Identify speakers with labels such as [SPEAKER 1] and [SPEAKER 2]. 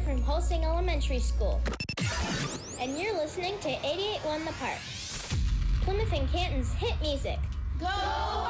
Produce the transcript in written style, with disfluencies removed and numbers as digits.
[SPEAKER 1] from Holsing Elementary School. And you're listening to 88.1 The Park, Plymouth and Canton's hit music.
[SPEAKER 2] Go!